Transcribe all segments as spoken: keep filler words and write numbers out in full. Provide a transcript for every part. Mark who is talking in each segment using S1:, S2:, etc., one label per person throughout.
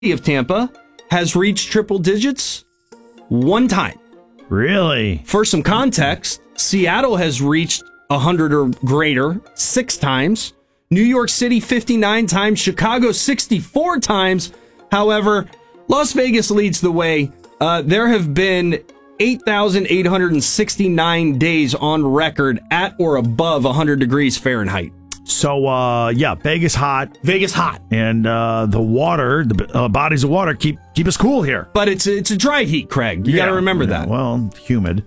S1: of Tampa has reached triple digits one time.
S2: Really?
S1: For some context, Seattle has reached one hundred or greater six times. New York City fifty-nine times. Chicago sixty-four times. However, Las Vegas leads the way. Uh, there have been eight thousand eight hundred sixty-nine days on record at or above one hundred degrees Fahrenheit.
S2: So, uh, yeah, Vegas hot.
S1: Vegas hot.
S2: And uh, the water, the uh, bodies of water keep keep us cool here.
S1: But it's, it's a dry heat, Craig. You
S2: yeah,
S1: got to remember
S2: yeah,
S1: that.
S2: Well, humid.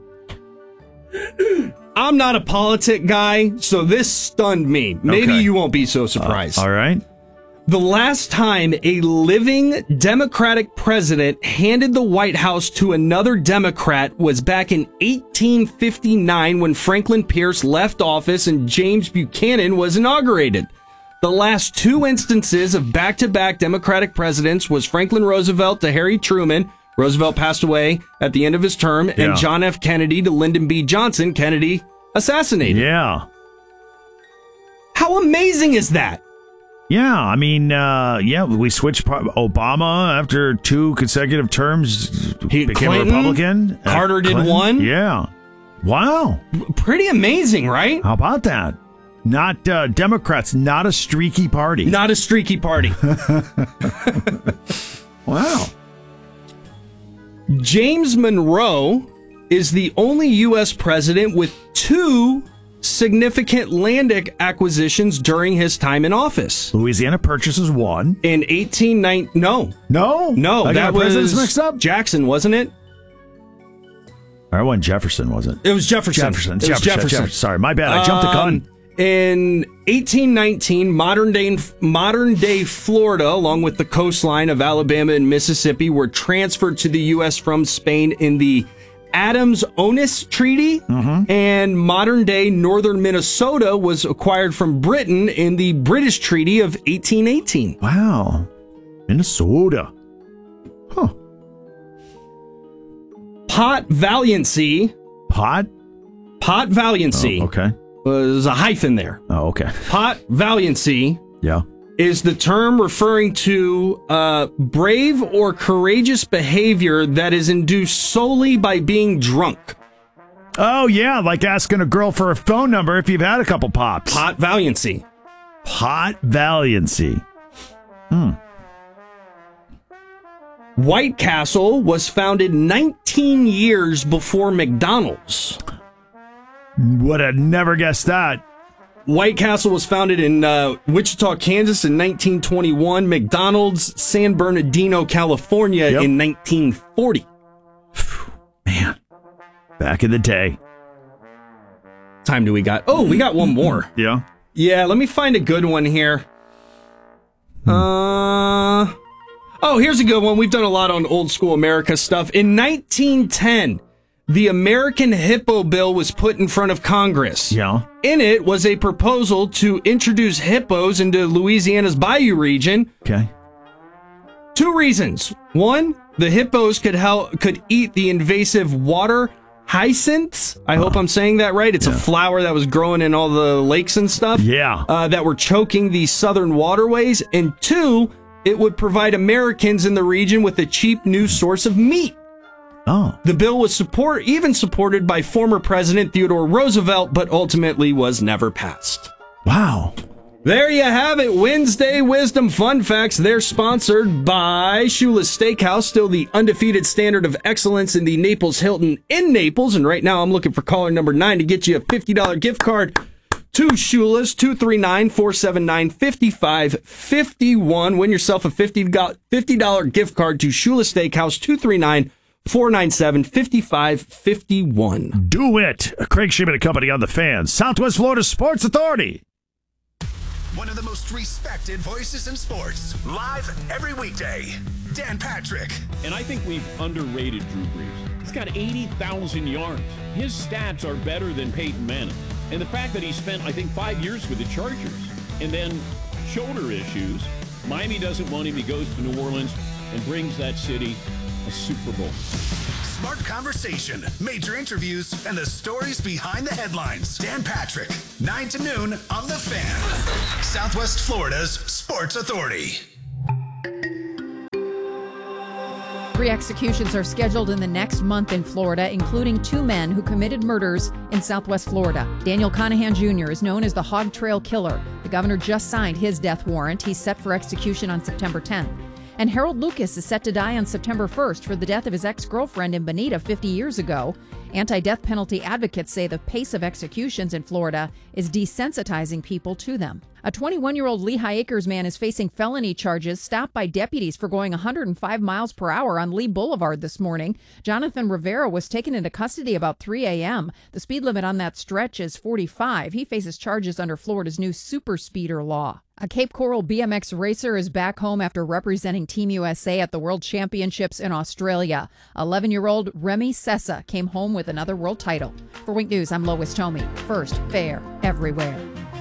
S1: I'm not a politic guy, so this stunned me. Maybe
S2: okay.
S1: you won't be so surprised.
S2: Uh, all right.
S1: The last time a living Democratic president handed the White House to another Democrat was back in eighteen fifty-nine when Franklin Pierce left office and James Buchanan was inaugurated. The last two instances of back-to-back Democratic presidents was Franklin Roosevelt to Harry Truman. Roosevelt passed away at the end of his term,
S2: yeah.
S1: and John F. Kennedy to Lyndon B. Johnson, Kennedy assassinated.
S2: Yeah.
S1: How amazing is that?
S2: Yeah, I mean, uh, yeah, we switched Obama after two consecutive terms,
S1: he,
S2: became
S1: Clinton,
S2: a Republican.
S1: Carter
S2: uh,
S1: did
S2: Clinton,
S1: one.
S2: Yeah. Wow.
S1: Pretty amazing, right?
S2: How about that? Not uh, Democrats, not a streaky party.
S1: Not a streaky party.
S2: Wow.
S1: James Monroe is the only U S president with two significant land acquisitions during his time in office.
S2: Louisiana Purchases one.
S1: In eighteen ninety, no.
S2: No?
S1: No,
S2: I
S1: that
S2: got presidents
S1: was
S2: mixed up?
S1: Jackson, wasn't it?
S2: Or one Jefferson, was it?
S1: It was Jefferson.
S2: Jefferson.
S1: It was
S2: Jefferson.
S1: Jefferson.
S2: Jefferson. Sorry, my bad. I jumped the gun.
S1: Um, in eighteen nineteen, modern day modern day Florida, along with the coastline of Alabama and Mississippi, were transferred to the U S from Spain in the Adams-Onis Treaty,
S2: mm-hmm.
S1: and modern-day northern Minnesota was acquired from Britain in the British Treaty of eighteen eighteen.
S2: Wow. Minnesota. Huh.
S1: Pot Valiancy.
S2: Pot?
S1: Pot Valiancy.
S2: Oh, okay.
S1: There's a hyphen there.
S2: Oh, okay.
S1: Pot Valiancy.
S2: Yeah.
S1: Is the term referring to uh, brave or courageous behavior that is induced solely by being drunk.
S2: Oh, yeah, like asking a girl for a phone number if you've had a couple pops.
S1: Pot Valiancy.
S2: Pot Valiancy. Hmm.
S1: White Castle was founded nineteen years before McDonald's.
S2: Would have never guessed that.
S1: White Castle was founded in uh, Wichita, Kansas in nineteen twenty-one. McDonald's, San Bernardino, California
S2: yep.
S1: in nineteen forty.
S2: Man, back in the day.
S1: Time do we got? Oh, we got one more.
S2: Yeah.
S1: Yeah, let me find a good one here. Uh, oh, here's a good one. We've done a lot on old school America stuff. In nineteen ten, the American Hippo Bill was put in front of Congress.
S2: Yeah.
S1: In it was a proposal to introduce hippos into Louisiana's Bayou region.
S2: Okay.
S1: Two reasons. One, the hippos could help could eat the invasive water hyacinths. I oh. hope I'm saying that right. It's yeah. a flower that was growing in all the lakes and stuff.
S2: Yeah.
S1: Uh, that were choking the southern waterways. And two, it would provide Americans in the region with a cheap new source of meat.
S2: Oh.
S1: The bill was support even supported by former President Theodore Roosevelt, but ultimately was never passed.
S2: Wow.
S1: There you have it. Wednesday Wisdom Fun Facts. They're sponsored by Shula's Steakhouse, still the undefeated standard of excellence in the Naples Hilton in Naples. And right now I'm looking for caller number nine to get you a fifty dollars gift card to Shula's. Two three nine, four seven nine, five five five one. Win yourself a fifty dollars gift card to Shula's Steakhouse. Two three nine, four nine seven, five five five one.
S2: Do it. Craig Shimon and Company on the Fan. Southwest Florida Sports Authority.
S3: One of the most respected voices in sports. Live every weekday. Dan Patrick.
S4: And I think we've underrated Drew Brees. He's got eighty thousand yards. His stats are better than Peyton Manning. And the fact that he spent, I think, five years with the Chargers and then shoulder issues, Miami doesn't want him. He goes to New Orleans and brings that city a Super Bowl.
S3: Smart conversation, major interviews, and the stories behind the headlines. Dan Patrick, nine to noon on The Fan. Southwest Florida's Sports Authority.
S5: Three executions are scheduled in the next month in Florida, including two men who committed murders in Southwest Florida. Daniel Conahan Junior is known as the Hog Trail Killer. The governor just signed his death warrant. He's set for execution on September tenth. And Harold Lucas is set to die on September first for the death of his ex-girlfriend in Bonita fifty years ago. Anti-death penalty advocates say the pace of executions in Florida is desensitizing people to them. A twenty-one-year-old Lehigh Acres man is facing felony charges, stopped by deputies for going one hundred five miles per hour on Lee Boulevard this morning. Jonathan Rivera was taken into custody about three a.m. The speed limit on that stretch is forty-five. He faces charges under Florida's new super speeder law. A Cape Coral B M X racer is back home after representing Team U S A at the World Championships in Australia. eleven-year-old Remy Sessa came home with another world title. For Wink News, I'm Lois Tomey. First, fair, everywhere.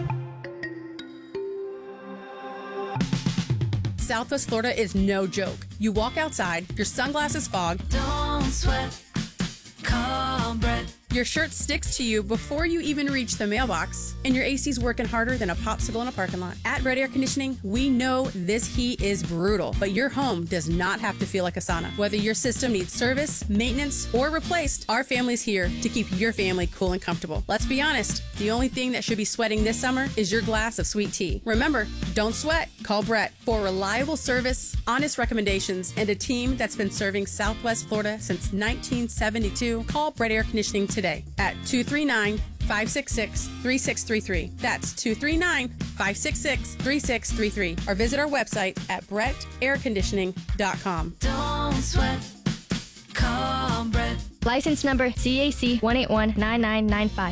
S6: Southwest Florida is no joke. You walk outside, your sunglasses fog.
S7: Don't sweat, call Brett.
S6: Your shirt sticks to you before you even reach the mailbox, and your A C's working harder than a popsicle in a parking lot. At Brett Air Conditioning, we know this heat is brutal, but your home does not have to feel like a sauna. Whether your system needs service, maintenance, or replaced, our family's here to keep your family cool and comfortable. Let's be honest, the only thing that should be sweating this summer is your glass of sweet tea. Remember, don't sweat, call Brett. For reliable service, honest recommendations, and a team that's been serving Southwest Florida since nineteen seventy-two, call Brett Air Conditioning today at two three nine, five six six, three six three three. That's two three nine, five six six, three six three three. Or visit our website at brett air conditioning dot com.
S7: Don't sweat, call Brett.
S8: License number C A C one eight one nine nine nine five.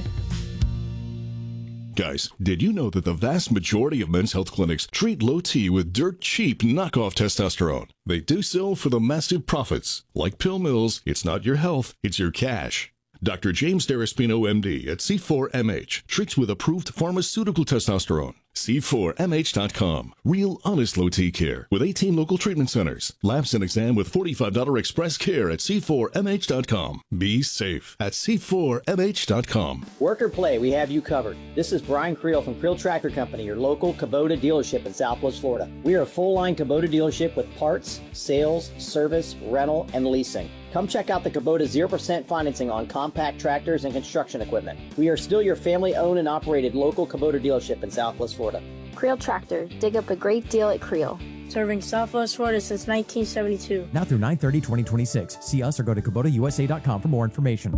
S9: Guys, did you know that the vast majority of men's health clinics treat low T with dirt cheap knockoff testosterone? They do so for the massive profits. Like Pill Mills, it's not your health, it's your cash. Doctor James Daraspino, M D, at C four M H, treats with approved pharmaceutical testosterone. C four M H dot com. Real, honest low T care with eighteen local treatment centers. Labs and exam with forty-five dollars express care at C four M H dot com. Be safe at C four M H dot com.
S10: Work or play, we have you covered. This is Brian Creel from Creel Tractor Company, your local Kubota dealership in Southwest Florida. We are a full-line Kubota dealership with parts, sales, service, rental, and leasing. Come check out the Kubota zero percent financing on compact tractors and construction equipment. We are still your family-owned and operated local Kubota dealership in Southwest Florida.
S8: Creel Tractor. Dig up a great deal at Creel.
S11: Serving Southwest Florida since nineteen seventy-two.
S12: Now through nine thirty twenty twenty-six. See us or go to Kubota U S A dot com for more information.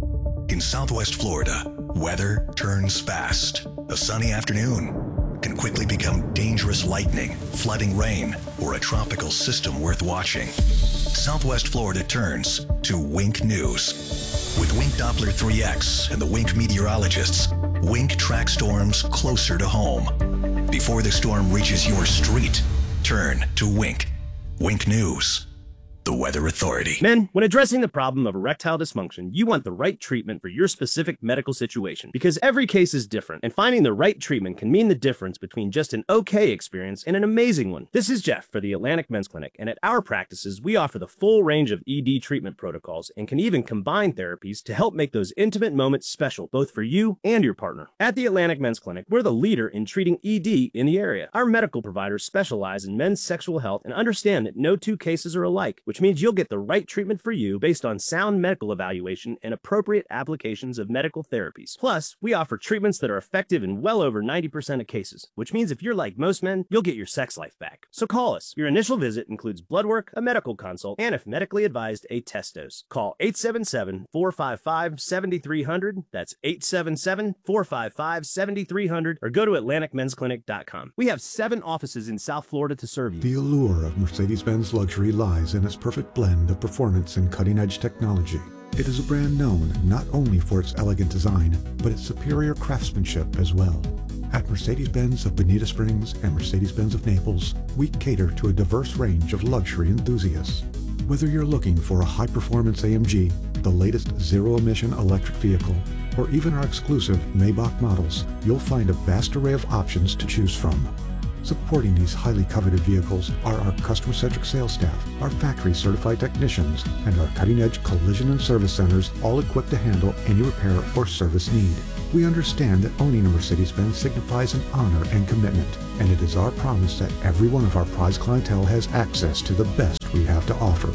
S3: In Southwest Florida, weather turns fast. A sunny afternoon can quickly become dangerous lightning, flooding rain, or a tropical system worth watching. Southwest Florida turns to Wink News. With Wink Doppler three X and the Wink meteorologists, Wink tracks storms closer to home. Before the storm reaches your street, turn to Wink. Wink News, the Weather Authority.
S13: Men, when addressing the problem of erectile dysfunction, you want the right treatment for your specific medical situation because every case is different, and finding the right treatment can mean the difference between just an okay experience and an amazing one. This is Jeff for the Atlantic Men's Clinic, and at our practices, we offer the full range of E D treatment protocols and can even combine therapies to help make those intimate moments special, both for you and your partner. At the Atlantic Men's Clinic, we're the leader in treating E D in the area. Our medical providers specialize in men's sexual health and understand that no two cases are alike, which means you'll get the right treatment for you based on sound medical evaluation and appropriate applications of medical therapies. Plus, we offer treatments that are effective in well over ninety percent of cases, which means if you're like most men, you'll get your sex life back. So call us. Your initial visit includes blood work, a medical consult, and if medically advised, a test dose. Call eight seven seven, four five five, seven three zero zero. That's eight seven seven, four five five, seven three zero zero, or go to atlantic men's clinic dot com. We have seven offices in South Florida to serve you.
S14: The allure of Mercedes-Benz luxury lies in its perfect blend of performance and cutting-edge technology. It is a brand known not only for its elegant design, but its superior craftsmanship as well. At Mercedes-Benz of Bonita Springs and Mercedes-Benz of Naples, we cater to a diverse range of luxury enthusiasts. Whether you're looking for a high-performance A M G, the latest zero-emission electric vehicle, or even our exclusive Maybach models, you'll find a vast array of options to choose from. Supporting these highly coveted vehicles are our customer-centric sales staff, our factory-certified technicians, and our cutting-edge collision and service centers, all equipped to handle any repair or service need. We understand that owning a Mercedes-Benz signifies an honor and commitment, and it is our promise that every one of our prized clientele has access to the best we have to offer.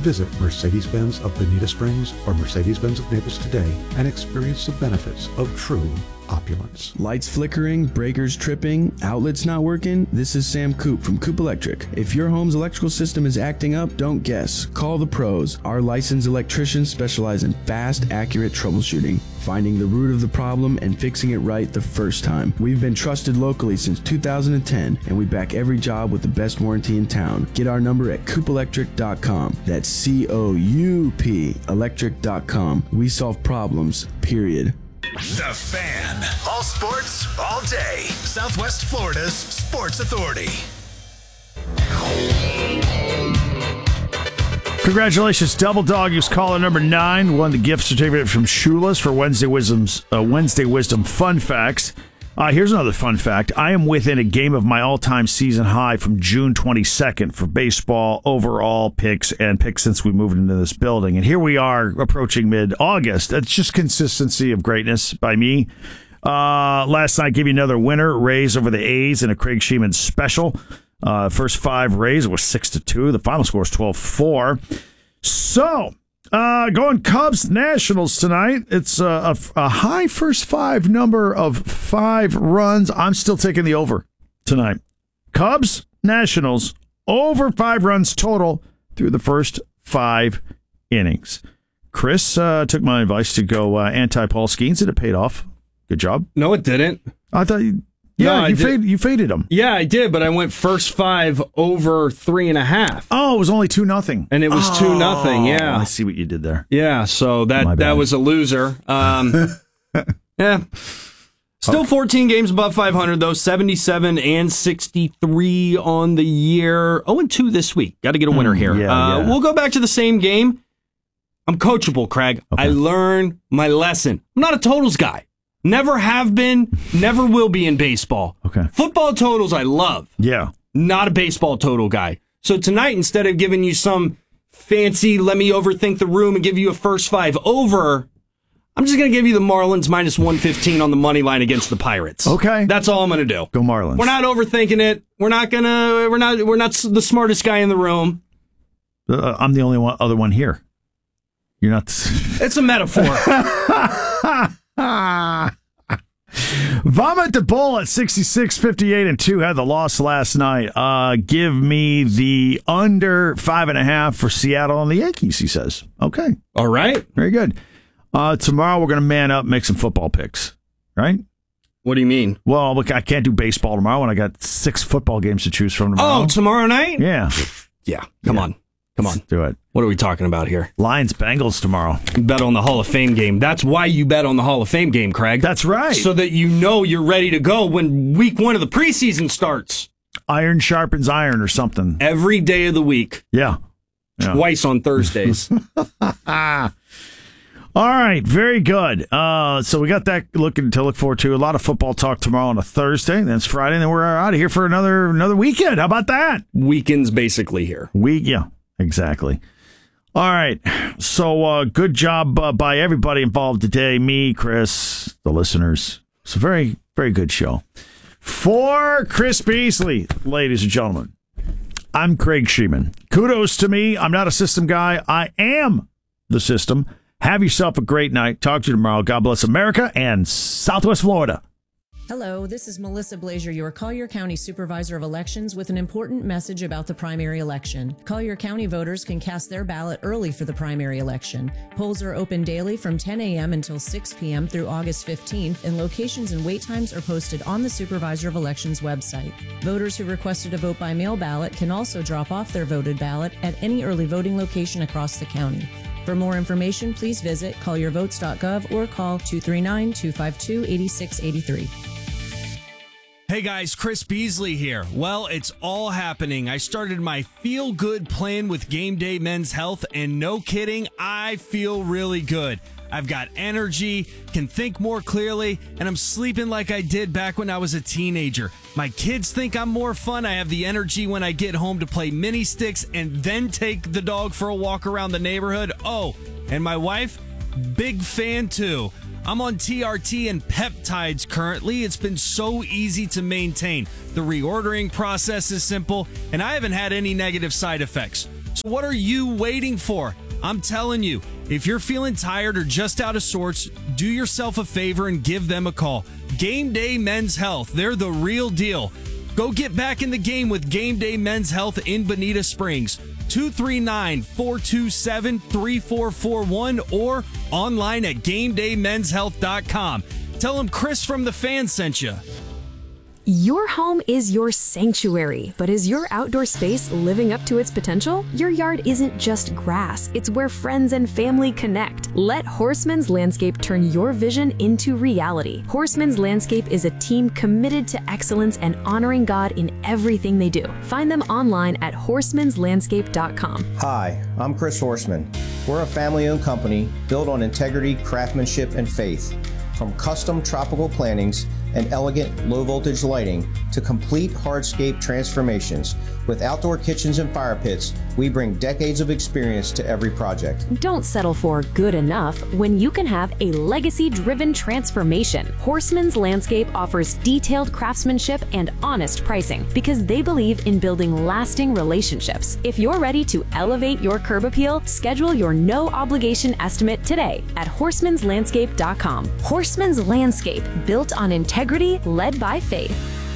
S14: Visit Mercedes-Benz of Bonita Springs or Mercedes-Benz of Naples today and experience the benefits of true opulence.
S15: Lights flickering, breakers tripping, outlets not working? This is Sam Coop from Coop Electric. If your home's electrical system is acting up, don't guess. Call the pros. Our licensed electricians specialize in fast, accurate troubleshooting, finding the root of the problem and fixing it right the first time. We've been trusted locally since two thousand ten, and we back every job with the best warranty in town. Get our number at coop electric dot com. That's C O U P electric dot com. We solve problems, period.
S3: The Fan. All sports, all day. Southwest Florida's Sports Authority.
S2: Congratulations, Double Dog. He was caller number nine. Won the gift certificate from Shula's for Wednesday Wisdom's uh, Wednesday Wisdom Fun Facts. Uh, here's another fun fact. I am within a game of my all-time season high from June twenty-second for baseball overall picks and picks since we moved into this building. And here we are approaching mid-August. That's just consistency of greatness by me. Uh, last night, gave you another winner, Rays over the A's in a Craig Sheeman special. Uh, first five Rays was six to two. The final score was twelve four. So, uh, going Cubs Nationals tonight. It's a, a, a high first five number of five runs. I'm still taking the over tonight. Cubs Nationals over five runs total through the first five innings. Chris uh, took my advice to go uh, anti-Paul Skeens, and it paid off. Good job.
S1: No, it didn't.
S2: I thought you... Yeah,
S1: no,
S2: you, fade, you faded him.
S1: Yeah, I did, but I went first five over three and a half.
S2: Oh, it was only two nothing,
S1: and it was
S2: oh,
S1: two nothing. Yeah,
S2: I see what you did there.
S1: Yeah, so that that was a loser. Um, yeah, still fourteen games above five hundred though. seventy-seven and sixty-three on the year. Oh, and two this week. Got to get a winner
S2: mm,
S1: here.
S2: Yeah,
S1: uh,
S2: yeah.
S1: We'll go back to the same game. I'm coachable, Craig. Okay. I learned my lesson. I'm not a totals guy. Never have been, never will be in baseball.
S2: Okay.
S1: Football totals I love.
S2: Yeah.
S1: Not a baseball total guy. So tonight, instead of giving you some fancy, let me overthink the room and give you a first five over, I'm just going to give you the Marlins minus one fifteen on the money line against the Pirates.
S2: Okay.
S1: That's all I'm going to do.
S2: Go Marlins.
S1: We're not overthinking it. We're not going to, we're not, we're not the smartest guy in the room.
S2: Uh, I'm the only one, other one here. You're not.
S1: It's a metaphor.
S2: Vomit the Bull at sixty-six, fifty-eight, and two had the loss last night. Uh, give me the under five and a half for Seattle and the Yankees, he says. Okay.
S1: All right.
S2: Very good. Uh, tomorrow we're going to man up, make some football picks, right?
S1: What do you mean?
S2: Well, look, I can't do baseball tomorrow when I got six football games to choose from tomorrow.
S1: Oh, tomorrow night?
S2: Yeah.
S1: Yeah. Come
S2: yeah.
S1: on. Come on.
S2: Let's do it.
S1: What are we talking about here?
S2: Lions Bengals tomorrow.
S1: You bet on the Hall of Fame game. That's why you bet on the Hall of Fame game, Craig.
S2: That's right.
S1: So that you know you're ready to go when week one of the preseason starts.
S2: Iron sharpens iron or something.
S1: Every day of the week.
S2: Yeah. yeah.
S1: Twice on Thursdays.
S2: All right. Very good. Uh, so we got that looking to look forward to. A lot of football talk tomorrow on a Thursday. Then it's Friday, and then we're out of here for another another weekend. How about that?
S1: Weekend's basically here.
S2: Week, yeah, exactly. All right. So uh, good job uh, by everybody involved today. Me, Chris, the listeners. It's a very, very good show. For Chris Beasley, ladies and gentlemen, I'm Craig Sheeman. Kudos to me. I'm not a system guy. I am the system. Have yourself a great night. Talk to you tomorrow. God bless America and Southwest Florida.
S16: Hello, this is Melissa Blazier, your Collier County Supervisor of Elections, with an important message about the primary election. Collier County voters can cast their ballot early for the primary election. Polls are open daily from ten a.m. until six p.m. through August fifteenth, and locations and wait times are posted on the Supervisor of Elections website. Voters who requested a vote by mail ballot can also drop off their voted ballot at any early voting location across the county. For more information, please visit collier votes dot gov or call two three nine, two five two, eight six eight three.
S17: Hey guys, Chris Beasley here. Well, it's all happening. I started my Feel Good plan with Game Day Men's Health, and no kidding, I feel really good. I've got energy, can think more clearly, and I'm sleeping like I did back when I was a teenager. My kids think I'm more fun. I have the energy when I get home to play mini sticks and then take the dog for a walk around the neighborhood. Oh, and my wife, big fan too. I'm on T R T and peptides currently. It's been so easy to maintain. The reordering process is simple, and I haven't had any negative side effects. So what are you waiting for? I'm telling you, if you're feeling tired or just out of sorts, do yourself a favor and give them a call. Game Day Men's Health. They're the real deal. Go get back in the game with Game Day Men's Health in Bonita Springs. two three nine, four two seven, three four four one or online at game day men's health dot com. Tell them Chris from The Fan sent you.
S18: Your home is your sanctuary, but is your outdoor space living up to its potential? Your yard isn't just grass, it's where friends and family connect. Let Horseman's Landscape turn your vision into reality. Horseman's Landscape is a team committed to excellence and honoring God in everything they do. Find them online at horsemans landscape dot com.
S19: Hi, I'm Chris Horseman. We're a family-owned company built on integrity, craftsmanship, and faith. From custom tropical plantings and elegant low-voltage lighting to complete hardscape transformations. With outdoor kitchens and fire pits, we bring decades of experience to every project.
S18: Don't settle for good enough when you can have a legacy-driven transformation. Horseman's Landscape offers detailed craftsmanship and honest pricing because they believe in building lasting relationships. If you're ready to elevate your curb appeal, schedule your no-obligation estimate today at horsemans landscape dot com. Horseman's Landscape, built on integrity, led by faith.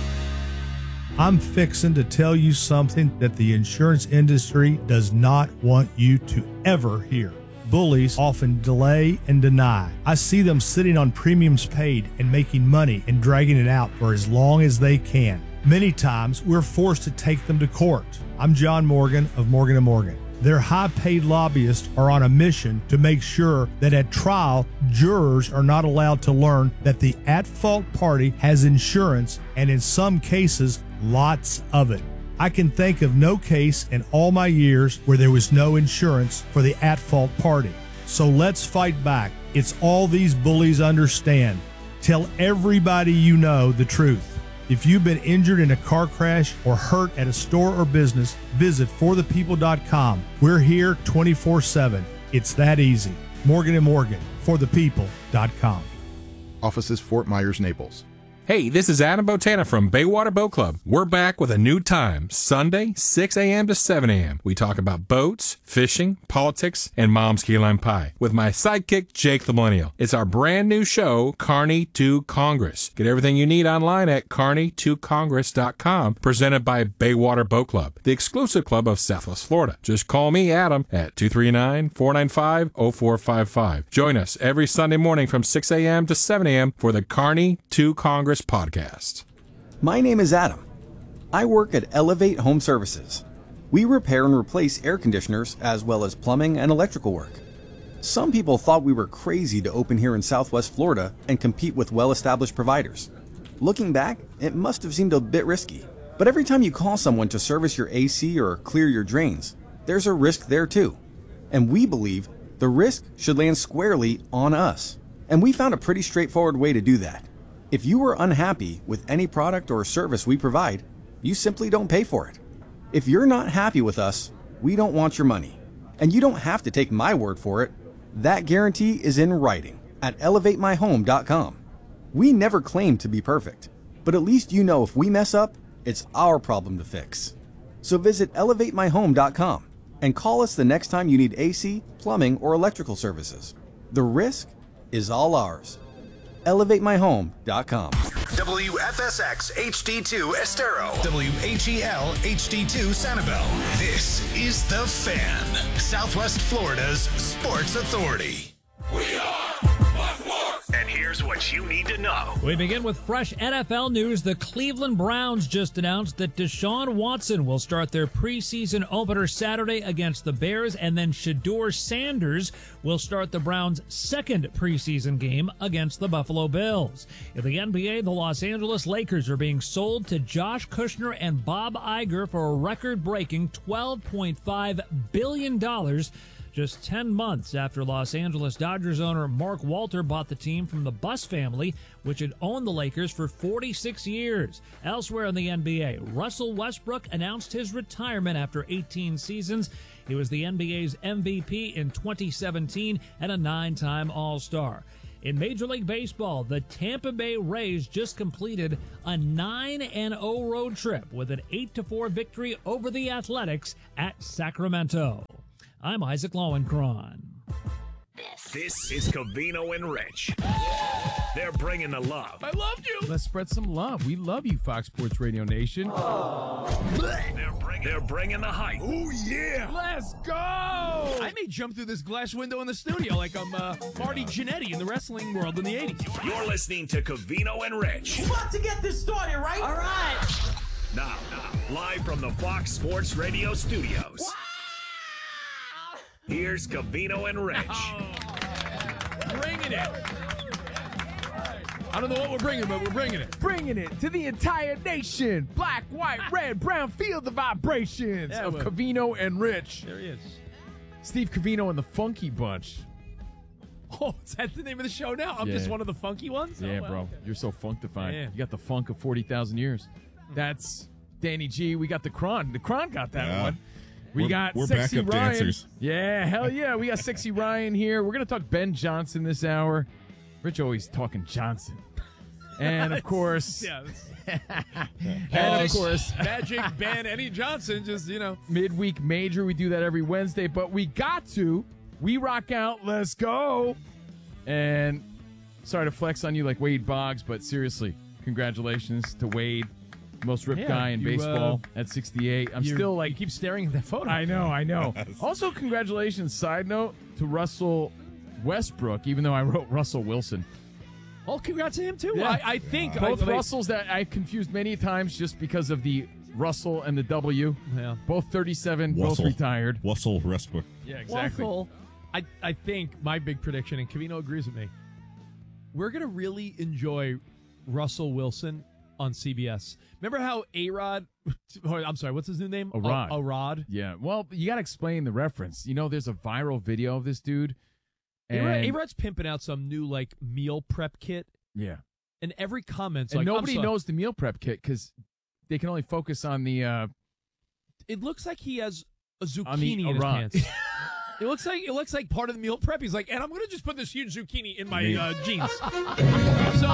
S20: I'm fixing to tell you something that the insurance industry does not want you to ever hear. Bullies often delay and deny. I see them sitting on premiums paid and making money and dragging it out for as long as they can. Many times, we're forced to take them to court. I'm John Morgan of Morgan and Morgan. Their high-paid lobbyists are on a mission to make sure that at trial, jurors are not allowed to learn that the at-fault party has insurance, and in some cases, lots of it. I can think of no case in all my years where there was no insurance for the at-fault party. So let's fight back. It's all these bullies understand. Tell everybody you know the truth. If you've been injured in a car crash or hurt at a store or business, visit for the people dot com. We're here twenty-four seven. It's that easy. Morgan and Morgan, for the people dot com.
S21: Offices Fort Myers, Naples.
S22: Hey, this is Adam Botana from Baywater Boat Club. We're back with a new time, Sunday, six a.m. to seven a.m. We talk about boats, fishing, politics, and mom's key lime pie with my sidekick, Jake the Millennial. It's our brand new show, Carney to Congress. Get everything you need online at carney to congress dot com, presented by Baywater Boat Club, the exclusive club of Southwest Florida. Just call me, Adam, at two three nine, four nine five, zero four five five. Join us every Sunday morning from six a.m. to seven a.m. for the Carney to Congress podcast.
S23: My name is Adam. I work at Elevate Home Services. We repair and replace air conditioners as well as plumbing and electrical work. Some people thought we were crazy to open here in Southwest Florida and compete with well-established providers. Looking back, it must have seemed a bit risky. But every time you call someone to service your A C or clear your drains, there's a risk there too. And we believe the risk should land squarely on us. And we found a pretty straightforward way to do that. If you are unhappy with any product or service we provide, you simply don't pay for it. If you're not happy with us, we don't want your money. And you don't have to take my word for it. That guarantee is in writing at elevate my home dot com. We never claim to be perfect, but at least you know if we mess up, it's our problem to fix. So visit elevate my home dot com and call us the next time you need A C, plumbing, or electrical services. The risk is all ours. elevate my home dot com.
S3: W F S X H D two Estero. W H E L H D two Sanibel. This is The Fan, Southwest Florida's sports authority. We are And here's what you need to know.
S24: We begin with fresh N F L news. The Cleveland Browns just announced that Deshaun Watson will start their preseason opener Saturday against the Bears, and then Shedeur Sanders will start the Browns' second preseason game against the Buffalo Bills. In the N B A, the Los Angeles Lakers are being sold to Josh Kushner and Bob Iger for a record-breaking twelve point five billion dollars. Just ten months after Los Angeles Dodgers owner Mark Walter bought the team from the Buss family, which had owned the Lakers for forty-six years. Elsewhere in the N B A, Russell Westbrook announced his retirement after eighteen seasons. He was the N B A's M V P in twenty seventeen and a nine-time All-Star. In Major League Baseball, the Tampa Bay Rays just completed a nine and oh road trip with an eight to four victory over the Athletics at Sacramento. I'm Isaac Lowenkron.
S4: This is Covino and Rich. They're bringing the love.
S5: I loved you. Let's spread some love. We love you, Fox Sports Radio Nation.
S4: They're bringing, they're bringing the hype.
S5: Oh, yeah. Let's go. I may jump through this glass window in the studio like I'm uh, Marty Jannetty in the wrestling world in the eighties.
S4: You're listening to Covino and Rich.
S6: We're about to get this started, right? All right.
S4: Now, now, live from the Fox Sports Radio studios. Wow. Here's Covino and Rich.
S5: Oh, bringing it. I don't know what we're bringing, but we're bringing it. Bringing it to the entire nation. Black, white, red, brown, feel the vibrations yeah, of well, Covino and Rich.
S24: There he is.
S5: Steve Covino and the Funky Bunch. Oh, is that the name of the show now? I'm yeah. just one of the funky ones?
S7: Yeah,
S5: oh, well,
S7: bro.
S5: okay.
S7: You're so funkified.
S5: Yeah.
S7: You got the funk of forty thousand years.
S5: That's Danny G. We got the Kron. The Kron got that
S7: yeah.
S5: one. We
S7: we're,
S5: got
S7: we're
S5: Sexy
S7: backup
S5: Ryan.
S7: dancers.
S5: Yeah, hell yeah. We got Sexy Ryan here. We're going to talk Ben Johnson this hour. Rich always talking Johnson. And, of course...
S24: yeah,
S5: and, of course...
S24: Magic Ben Eddie Johnson, just, you know...
S5: Midweek Major. We do that every Wednesday. But we got to. We rock out. Let's go. And sorry to flex on you like Wade Boggs, but seriously, congratulations to Wade. Most ripped
S24: yeah,
S5: guy in
S24: you,
S5: baseball
S24: uh,
S5: at sixty-eight. I'm
S24: you,
S5: still like...
S24: You keep staring at that photo.
S5: I know, I know. Also, congratulations, side note, to Russell Westbrook, even though I wrote Russell Wilson.
S24: Oh, congrats to him, too.
S5: Yeah.
S24: I, I think...
S5: Both
S24: I,
S5: Russells that I confused many times just because of the Russell and the W.
S24: Yeah.
S5: Both thirty-seven,
S25: Wussel.
S5: both retired.
S25: Russell Westbrook.
S5: Yeah, exactly.
S24: Wussel, I, I think my big prediction, and Covino agrees with me, we're going to really enjoy Russell Wilson on C B S. Remember how A-Rod, I'm sorry, what's his new name?
S5: A-Rod.
S24: A-Rod.
S5: Yeah, well, you got to explain the reference. You know, there's a viral video of this dude. And
S24: A-Rod's pimping out some new, like, meal prep kit.
S5: Yeah.
S24: And every comment's
S5: and
S24: like,
S5: nobody knows the meal prep kit because they can only focus on the... Uh,
S24: it looks like he has a zucchini
S5: the,
S24: in his pants. It looks like it looks like part of the meal prep. He's like, and I'm going to just put this huge zucchini in my uh, jeans. So,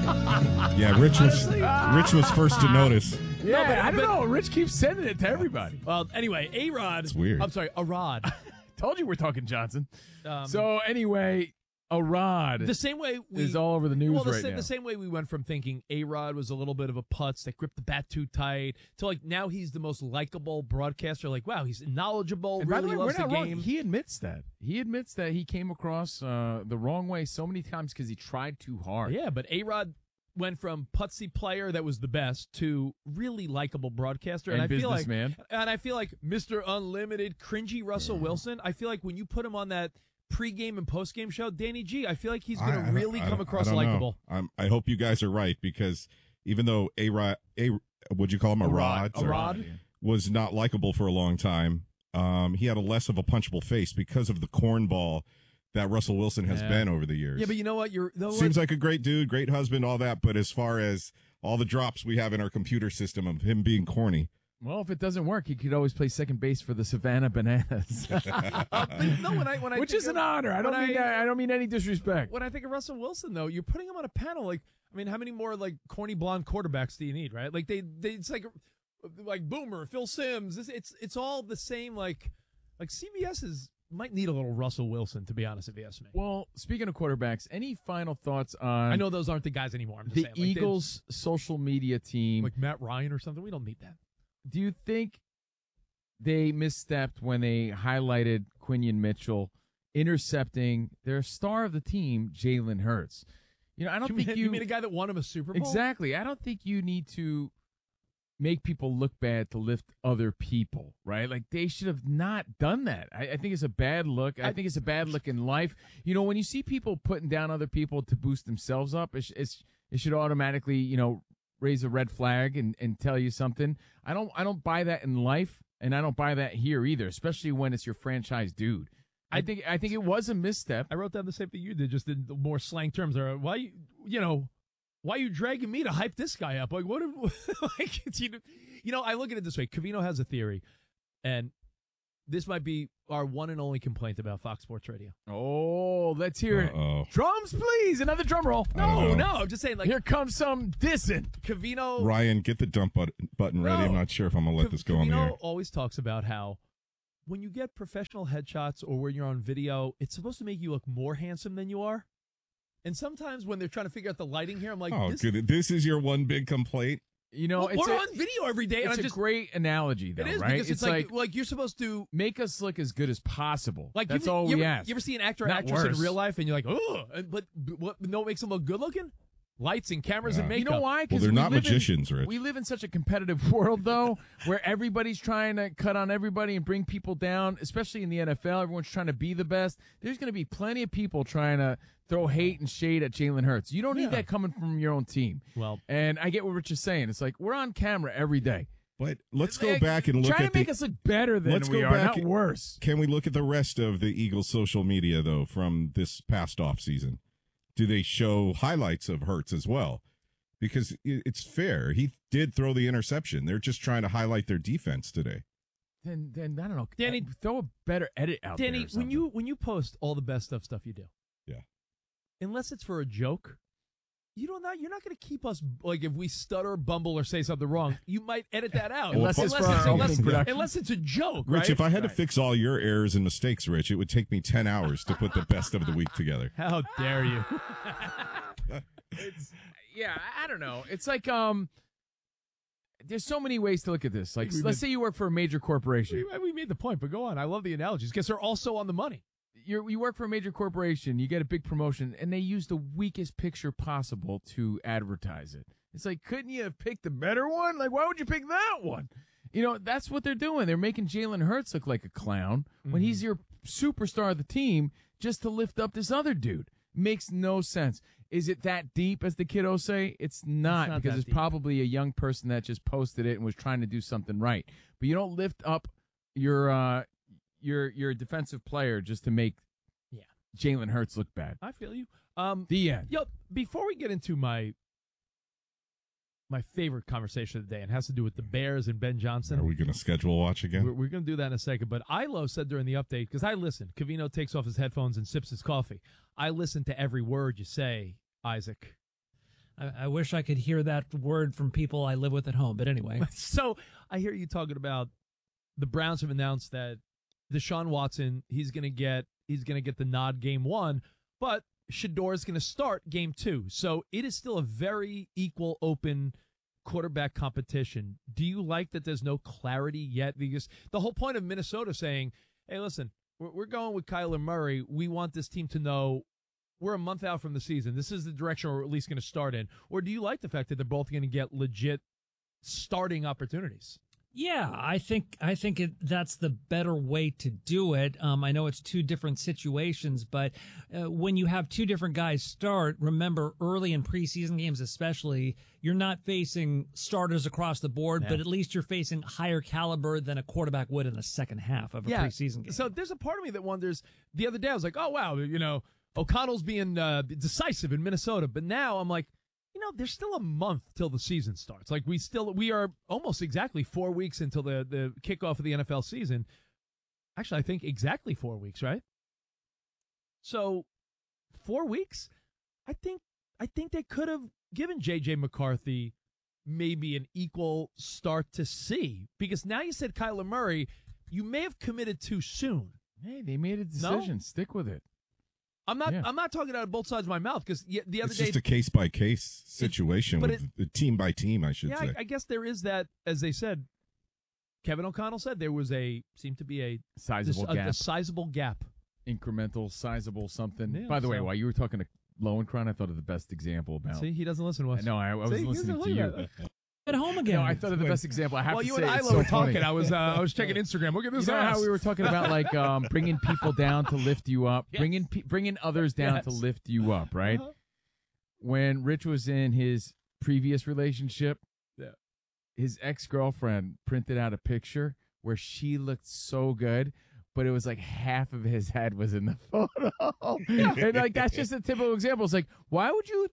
S25: yeah, Rich was Rich was first to notice.
S5: Yeah,
S24: no, but,
S5: I don't
S24: but,
S5: know. Rich keeps sending it to everybody.
S24: Well, anyway, A-Rod.
S25: It's weird.
S24: I'm sorry, A-Rod.
S5: Told you we're talking Johnson.
S24: Um,
S5: so anyway, A-Rod
S24: the same way we,
S5: is all over the news
S24: well, the
S5: right
S24: same,
S5: now.
S24: The same way we went from thinking A-Rod was a little bit of a putz that gripped the bat too tight to like now he's the most likable broadcaster. Like, wow, he's knowledgeable,
S5: and
S24: really
S5: by the way,
S24: loves
S5: we're not
S24: the
S5: wrong.
S24: game.
S5: He admits that. He admits that he came across uh, the wrong way so many times because he tried too hard.
S24: Yeah, but A-Rod went from putsy player that was the best to really likable broadcaster,
S5: and,
S24: and I feel like,
S5: businessman.
S24: and I feel like Mister Unlimited, cringy Russell Wilson. I feel like when you put him on that pre-game and post-game show, Danny G, I feel like he's going to really come across likable.
S25: I hope you guys are right because even though A Rod, A would you call him a, a Rod,
S24: a Rod
S25: was not likable for a long time. Um, he had a less of a punchable face because of the cornball that Russell Wilson has
S24: yeah.
S25: been over the years.
S24: Yeah, but you know what? You're know
S25: seems
S24: what?
S25: like a great dude, great husband, all that. But as far as all the drops we have in our computer system of him being corny.
S5: Well, if it doesn't work, he could always play second base for the Savannah Bananas.
S24: uh, but no, when I, when I
S5: Which is
S24: of,
S5: an honor. I don't mean I, I don't mean any disrespect.
S24: When I think of Russell Wilson, though, you're putting him on a panel. Like, I mean, how many more like corny blonde quarterbacks do you need? Right? Like they, they it's like like Boomer, Phil Simms. It's it's, it's all the same. Like like C B S is might need a little Russell Wilson, to be honest, if you ask me.
S5: Well, speaking of quarterbacks, any final thoughts on?
S24: I know those aren't the guys anymore. I'm just
S5: the
S24: saying. Like,
S5: Eagles' social media team,
S24: like Matt Ryan or something. We don't need that.
S5: Do you think they misstepped when they highlighted Quinion Mitchell intercepting their star of the team, Jalen Hurts? You know, I don't
S24: you
S5: think
S24: mean,
S5: you,
S24: you mean a guy that won him a Super Bowl.
S5: Exactly. I don't think you need to make people look bad to lift other people, right? Like they should have not done that. I, I think it's a bad look. I, I think it's a bad look in life. You know, when you see people putting down other people to boost themselves up, it's, it's it should automatically, you know, raise a red flag and, and tell you something. I don't I don't buy that in life, and I don't buy that here either, especially when it's your franchise dude. I think I think it was a misstep.
S24: I wrote down the same thing you did, just in more slang terms. Or why you you know why are you dragging me to hype this guy up? Like what? If, like it's, you know, you know, I look at it this way. Covino has a theory, and
S8: this might be our one and only complaint about Fox Sports Radio.
S5: Oh, let's hear
S25: Uh-oh.
S5: it. Drums, please. Another drum roll.
S8: No, no, I'm just saying, like,
S5: here comes some dissing.
S8: Covino.
S25: Ryan, get the dump button, button ready.
S8: No.
S25: I'm not sure if I'm going to let this go on the air.
S8: Covino always talks about how when you get professional headshots or when you're on video, it's supposed to make you look more handsome than you are. And sometimes when they're trying to figure out the lighting here, I'm like,
S25: Oh,
S8: this,
S25: good. This is your one big complaint?
S5: You know,
S8: well,
S5: it's
S8: we're
S5: a,
S8: on video every day. And
S5: It's
S8: I'm
S5: a
S8: just,
S5: great analogy, though,
S8: it is
S5: right?
S8: because it's, like, like you're supposed to
S5: make us look as good as possible.
S8: Like
S5: That's
S8: you,
S5: all
S8: you
S5: we
S8: ever,
S5: ask.
S8: You ever see an actor or
S5: Not
S8: actress
S5: worse.
S8: in real life and you're like, oh, but what? No, what makes them look good looking? Lights and cameras
S25: Yeah.
S8: and
S5: You
S8: makeup.
S5: know why?
S25: Well, they're
S5: we
S25: not
S5: live in-
S25: magicians, Rich.
S5: We live in such a competitive world, though, where everybody's trying to cut on everybody and bring people down, especially in the N F L. Everyone's trying to be the best. There's going to be plenty of people trying to throw hate and shade at Jalen Hurts. You don't need
S8: Yeah.
S5: that coming from your own team.
S8: Well,
S5: and I get what Rich is saying. It's like we're on camera every day.
S25: But let's go
S5: Like,
S25: back and look
S5: try
S25: at
S5: to make
S25: the,
S5: us look better than
S25: let's
S5: we
S25: go
S5: are,
S25: back
S5: not worse.
S25: Can we look at the rest of the Eagles' social media, though, from this past offseason? Do they show highlights of Hurts as well? Because i- it's fair. He did throw the interception. They're just trying to highlight their defense today.
S5: Then, then I don't know,
S8: Danny,
S5: throw a better edit out there.
S8: Danny,
S5: or something.
S8: when you when you post all the best stuff stuff you do,
S25: Yeah.
S8: unless it's for a joke, you don't not you're not going to keep us like if we stutter, bumble, or say something wrong. You might edit that out
S25: Well,
S8: unless,
S25: if-
S8: it's,
S25: Unless
S8: unless,
S25: it's our
S8: unless,
S25: opening production.
S8: unless it's a joke.
S25: Rich,
S8: right?
S25: if I had
S8: Right.
S25: to fix all your errors and mistakes, Rich, it would take me ten hours to put the best of the week together.
S8: How dare you?
S5: it's yeah, I I don't know. It's like um, there's so many ways to look at this. Like,
S8: We
S5: let's
S8: made-
S5: say you work for a major corporation.
S8: we, we made the point, but go on. I love the analogies because they're also on the money.
S5: You're, you work for a major corporation, you get a big promotion, and they use the weakest picture possible to advertise it. It's like, couldn't you have picked the better one? Like, why would you pick that one? You know, that's what they're doing. They're making Jalen Hurts look like a clown
S8: Mm-hmm.
S5: when he's your superstar of the team just to lift up this other dude. Makes no sense. Is it that deep, as the kiddos say? It's not,
S8: It's not
S5: because
S8: that
S5: it's
S8: deep.
S5: probably a young person that just posted it and was trying to do something right. But you don't lift up your uh, your your defensive player just to make
S8: Yeah.
S5: Jalen Hurts look bad.
S8: I feel you. Um,
S5: The end.
S8: Yo, before we get into my my favorite conversation of the day, and has to do with the Bears and Ben Johnson.
S25: Are we going to schedule watch again?
S8: We're, we're going to do that in a second. But Ilo said during the update, because I listen, Covino takes off his headphones and sips his coffee. I listen to every word you say, Isaac.
S24: I, I wish I could hear that word from people I live with at home. But anyway.
S8: So I hear you talking about the Browns have announced that Deshaun Watson, he's going to get he's going to get the nod game one, but Shador is going to start game two. So it is still a very equal, open quarterback competition. Do you like that there's no clarity yet? Because the whole point of Minnesota saying, hey, listen, we're, we're going with Kyler Murray. We want this team to know we're a month out from the season. This is the direction we're at least going to start in. Or do you like the fact that they're both going to get legit starting opportunities?
S24: Yeah, I think I think it, that's the better way to do it. Um, I know it's two different situations, but uh, when you have two different guys start, remember early in preseason games especially, you're not facing starters across the board,
S8: Yeah.
S24: but at least you're facing higher caliber than a quarterback would in the second half of a
S8: Yeah.
S24: preseason game.
S8: So there's a part of me that wonders. The other day I was like, oh, wow, you know, O'Connell's being uh, decisive in Minnesota. But now I'm like, you know, there's still a month till the season starts. Like we still, we are almost exactly four weeks until the, the kickoff of the N F L season. Actually, I think exactly four weeks, right? So four weeks, I think, I think they could have given J J McCarthy maybe an equal start to see, because now you said Kyler Murray, you may have committed too soon.
S5: Hey, they made a decision. Stick with it.
S8: I'm not.
S5: Yeah.
S8: I'm not talking out of both sides of my mouth, because the other
S25: It's
S8: day,
S25: just a case by case situation,
S8: but
S25: with the team by team, I should
S8: yeah,
S25: say.
S8: I, I guess there is that. As they said, Kevin O'Connell said there was a seemed to be a
S5: Sizable
S8: a,
S5: gap.
S8: a sizable gap.
S5: Incremental, sizable something.
S8: Yeah,
S5: By the way,
S8: so-
S5: while you were talking to Lowenkron, I thought of the best example about.
S8: See, he doesn't listen to us.
S5: No, I, I was
S8: See, he
S5: listening
S8: doesn't
S5: to
S8: listen
S5: you.
S8: to us.
S24: At home again.
S5: No, I thought of the best example. I have
S8: Well,
S5: to
S8: you
S5: say,
S8: and
S5: it's
S8: Ilo
S5: so
S8: were
S5: funny.
S8: talking. I was. Uh, I was checking Instagram. Look at this.
S5: You know
S8: ass.
S5: how we were talking about like um, bringing people down to lift you up,
S8: Yes.
S5: bringing pe- bringing others down
S8: Yes.
S5: to lift you up, right?
S8: Uh-huh.
S5: When Rich was in his previous relationship,
S8: Yeah.
S5: his ex girlfriend printed out a picture where she looked so good, but it was like half of his head was in the photo, and like that's just a typical example. It's like, why would you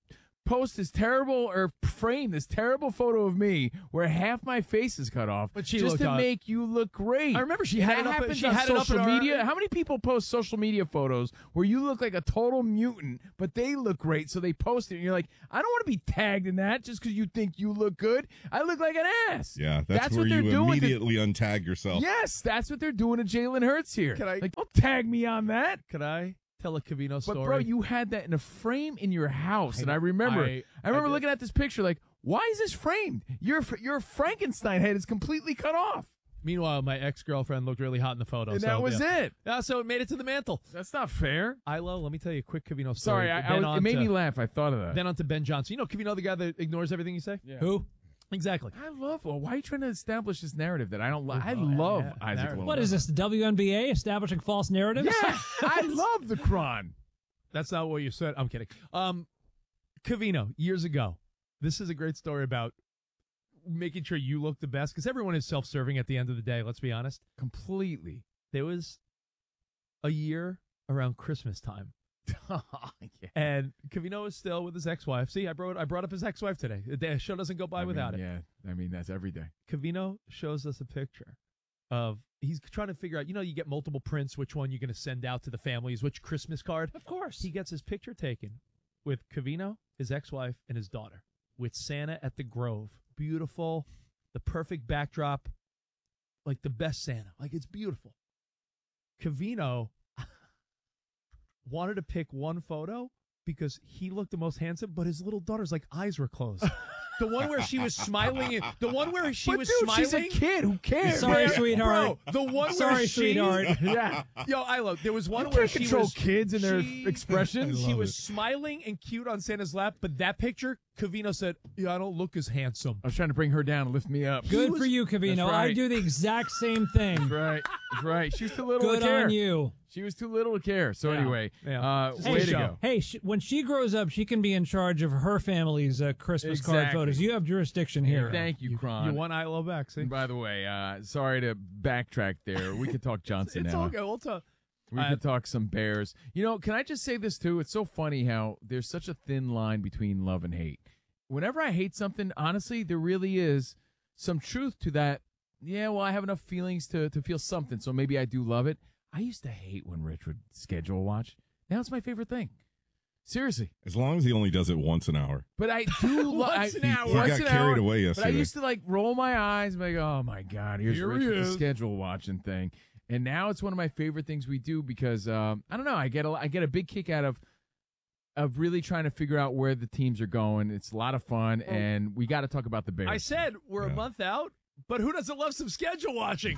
S5: post this terrible or frame this terrible photo of me where half my face is cut off,
S8: But she
S5: just
S8: looked
S5: to
S8: hot.
S5: make you look great.
S8: I remember she had
S5: that
S8: it up-
S5: happens
S8: she
S5: on
S8: had it up
S5: social
S8: in our-
S5: media. How many people post social media photos where you look like a total mutant, but they look great, so they post it, and you're like, I don't want to be tagged in that just because you think you look good. I look like an ass.
S25: Yeah, that's,
S5: That's
S25: where
S5: what they're
S25: you
S5: doing to-
S25: immediately untag yourself.
S5: Yes, that's what they're doing to Jalen Hurts here.
S8: Can I-
S5: like, don't tag me on that.
S8: Could I tell a Covino story?
S5: But bro, you had that in a frame in your house,
S8: I
S5: and I
S8: know.
S5: remember,
S8: I-
S5: I, remember
S8: I did.
S5: looking at this picture, like, why is this framed? Your your Frankenstein head is completely cut off,
S8: Meanwhile, my ex-girlfriend looked really hot in the photo.
S5: and
S8: so,
S5: that was
S8: yeah.
S5: it.
S8: Yeah, so it made it to the mantle.
S5: That's not fair.
S8: Ilo, let me tell you a quick Covino story.
S5: Sorry, I, I
S8: Then
S5: was,
S8: on
S5: it made
S8: to-
S5: me laugh. I thought of that.
S8: Then on to Ben Johnson. You know Covino, the guy that ignores everything you say?
S5: Yeah.
S8: Who? Exactly.
S5: I love. Well, why are you trying to establish this narrative that I don't like? I
S8: Oh,
S5: love
S8: yeah,
S5: Isaac.
S8: narrative.
S5: Lopez.
S24: What is this, the W N B A establishing false narratives?
S5: Yeah, I love the Kron.
S8: That's not what you said. I'm kidding. Um, Covino, years ago. This is a great story about making sure you look the best, because everyone is self-serving at the end of the day, let's be honest.
S5: Completely.
S8: There was a year around Christmas time.
S5: yeah.
S8: And Covino is still with his ex-wife. See, I brought I brought up his ex-wife today. The show doesn't go by
S5: I
S8: without
S5: mean,
S8: it.
S5: Yeah, I mean that's every day.
S8: Covino shows us a picture of, he's trying to figure out, you know, you get multiple prints, which one you're going to send out to the families, which Christmas card.
S24: Of course.
S8: He gets his picture taken with Covino, his ex-wife, and his daughter, with Santa at the Grove. Beautiful, the perfect backdrop, like the best Santa. Like, it's beautiful. Covino wanted to pick one photo because he looked the most handsome, but his little daughter's like eyes were closed. The one where she was smiling, the one where she
S5: But
S8: was
S5: dude,
S8: smiling.
S5: she's a kid. Who cares?
S24: Sorry,
S8: Bro,
S24: sweetheart.
S8: the one
S24: Sorry,
S8: where she,
S24: sweetheart.
S5: Yeah.
S8: Yo, I love. There was one
S5: You
S8: where
S5: can't
S8: she
S5: control
S8: was
S5: kids and their
S8: she-
S5: expressions.
S8: She was smiling and cute on Santa's lap, but that picture, Covino said, "Yeah, I don't look as handsome."
S5: I was trying to bring her down and lift me up.
S24: Good
S8: was-
S24: for you, Covino.
S5: That's right.
S24: I do the exact same thing.
S5: That's right. That's right. She was too little
S24: Good
S5: to care.
S24: on you.
S5: She was too little to care. So
S8: Yeah.
S5: anyway,
S8: Yeah.
S5: uh,
S8: Just
S5: way
S8: a
S5: to
S8: show.
S5: go.
S24: Hey, sh- when she grows up, she can be in charge of her family's uh, Christmas card
S5: Exactly.
S24: photos. You have jurisdiction here.
S5: Thank you, Kron.
S8: You want Ilo back, see?
S5: And by the way, uh, sorry to backtrack there. We could talk Johnson
S8: It's
S5: now.
S8: all good. We'll talk.
S5: We
S8: Uh,
S5: could talk some Bears. You know, can I just say this too? It's so funny how there's such a thin line between love and hate. Whenever I hate something, honestly, there really is some truth to that. Yeah, well, I have enough feelings to, to feel something, so maybe I do love it. I used to hate when Rich would schedule watch. Now it's my favorite thing. Seriously.
S25: As long as he only does it once an hour.
S5: But I do love
S8: Once
S5: I,
S8: an hour.
S25: He
S5: once
S25: got
S5: an
S25: carried
S5: hour,
S25: away
S5: But I
S25: yesterday.
S5: used to like roll my eyes and be like, oh my God, here's
S8: Here
S5: Rich
S8: he
S5: with the
S8: is.
S5: schedule watching thing. And now it's one of my favorite things we do because um, I don't know, I get a I get a big kick out of of really trying to figure out where the teams are going. It's a lot of fun, and we got to talk about the Bears.
S8: I said we're a month out, but who doesn't love some schedule watching?